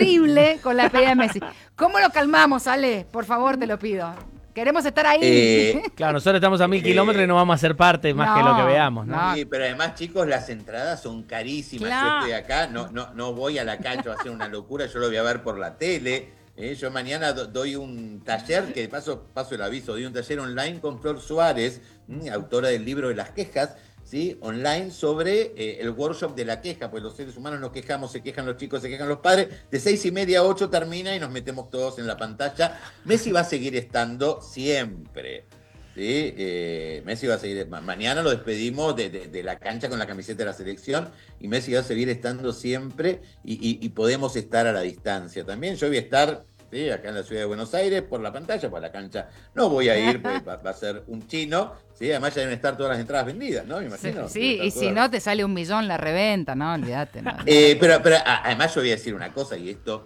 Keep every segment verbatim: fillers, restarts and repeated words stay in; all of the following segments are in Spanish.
terrible con la despedida de Messi. ¿Cómo lo calmamos, Ale? Por favor, te lo pido. Queremos estar ahí. Eh, Claro, nosotros estamos a mil kilómetros y no vamos a ser parte más no, que lo que veamos, ¿no? no. Sí, pero además, chicos, las entradas son carísimas. Claro. Yo estoy acá, no, no, no voy a la cancha a hacer una locura, yo lo voy a ver por la tele. ¿eh? Yo mañana do, doy un taller, que de paso paso el aviso, doy un taller online con Flor Suárez, ¿m? autora del libro de las quejas, ¿sí? Online sobre eh, el workshop de la queja, pues los seres humanos nos quejamos, se quejan los chicos, se quejan los padres. De seis y media a ocho termina y nos metemos todos en la pantalla. Messi va a seguir estando siempre. Sí, eh, Messi va a seguir, ma- mañana lo despedimos de, de- de la cancha con la camiseta de la selección y Messi va a seguir estando siempre y, y- y podemos estar a la distancia también. Yo voy a estar, sí, acá en la ciudad de Buenos Aires por la pantalla, por la cancha no voy a ir, pues va, va a ser un chino, sí, además ya deben estar todas las entradas vendidas, ¿no? Me Sí, imagino. sí, Deben y estar si todas. no te sale un millón la reventa, no, olvídate. No. Eh, pero, pero a- además yo voy a decir una cosa y esto,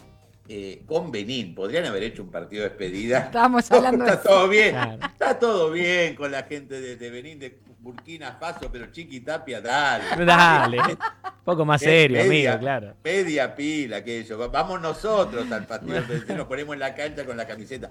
eh, con Benín, podrían haber hecho un partido de despedida. Estábamos hablando de Está eso. todo bien, Claro. está todo bien con la gente de, de Benín, de Burkina Faso, pero Chiqui Tapia, dale. Dale, un poco más serio, Media- amigo, claro. Media pila, aquello. Va- Vamos nosotros al partido, nos ponemos en la cancha con la camiseta.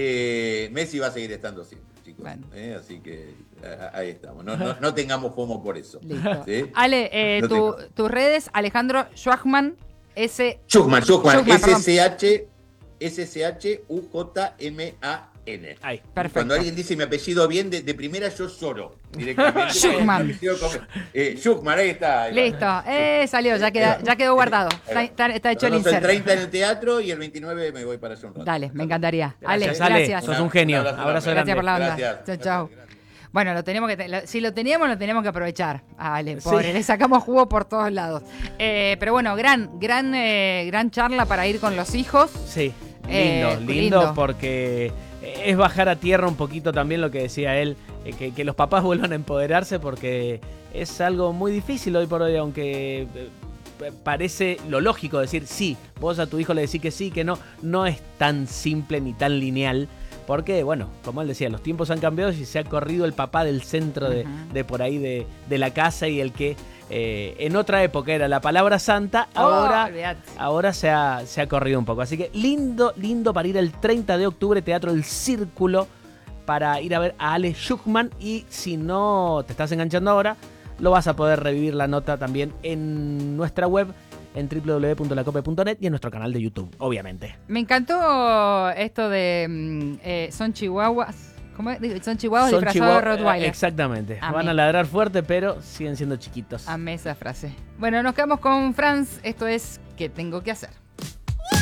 Eh, Messi va a seguir estando siempre, chicos. Bueno. Eh, así que a- ahí estamos. No, no, no tengamos FOMO por eso. Listo. ¿sí? Ale, eh, No tu- tengo. tus redes, Alejandro Schwachman, S. Schuchman, Schuchman, Schuchman, perdón. S C H, S C H U J M A N. Ahí. Perfecto. Cuando alguien dice mi apellido bien, de, de primera yo lloro directamente. Schuchman. Mi apellido como- Eh, Schuchman, ahí está. ahí va. Listo, eh, salió, ya, queda, ya quedó guardado. Está, está- está hecho el Nos vemos el insert. treinta en el teatro y el veintinueve me voy para allá un rato. Dale, me encantaría. Ale, Gracias, Ale. gracias. Sos un genio. Un abrazo Abrazo enorme. Gracias por la onda. Gracias. Chau, chau. Gracias, gracias. Bueno, lo teníamos que te- lo- si lo teníamos, lo teníamos que aprovechar. Ah, Ale, Sí. pobre, le sacamos jugo por todos lados. Eh, pero bueno, gran, gran, eh, gran charla para ir con los hijos. Sí, lindo, Eh, lindo, lindo. porque es bajar a tierra un poquito también lo que decía él, eh, que, que los papás vuelvan a empoderarse porque es algo muy difícil hoy por hoy, aunque eh, parece lo lógico decir sí, vos a tu hijo le decís que sí, que no, no es tan simple ni tan lineal. Porque, bueno, como él decía, los tiempos han cambiado y se ha corrido el papá del centro de, Ujú. de por ahí de, de la casa y el que eh, en otra época era la palabra santa, Oh, ahora, olvidate. ahora se, ha, se ha corrido un poco. Así que lindo, lindo para ir el treinta de octubre, Teatro El Círculo, para ir a ver a Ale Schuchman. Y si no te estás enganchando ahora, lo vas a poder revivir la nota también en nuestra web, en doble u doble u doble u punto la cope punto net y en nuestro canal de YouTube, obviamente. Me encantó esto de mm, eh, son chihuahuas. ¿Cómo es? Digo, son chihuahuas Son disfrazados de chihuahua- Rottweiler. Exactamente. Amé. Van a ladrar fuerte, pero siguen siendo chiquitos. Amé esa frase. Bueno, nos quedamos con Franz. Esto es ¿Qué tengo que hacer?